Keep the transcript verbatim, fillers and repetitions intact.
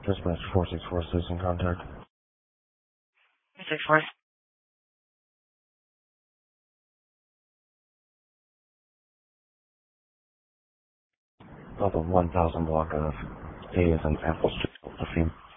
Dispatch four six four, citizen contact. six four. About the one thousand block of A is an Apple Street, the theme.